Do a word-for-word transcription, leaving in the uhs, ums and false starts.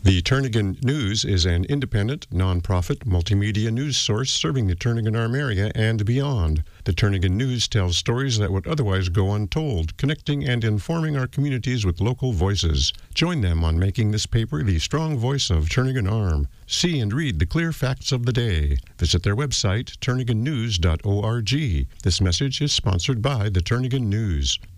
The Turnagain News is an independent, nonprofit, multimedia news source serving the Turnagain-Arm area and beyond. The Turnagain News tells stories that would otherwise go untold, connecting and informing our communities with local voices. Join them on making this paper the strong voice of Turnagain-Arm. See and read the clear facts of the day. Visit their website, turnagain news dot org. This message is sponsored by the Turnagain News.